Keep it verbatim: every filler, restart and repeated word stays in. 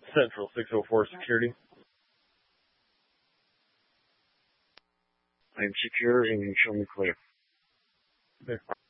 Central six oh four Security. I'm secure and you show me clear. Okay.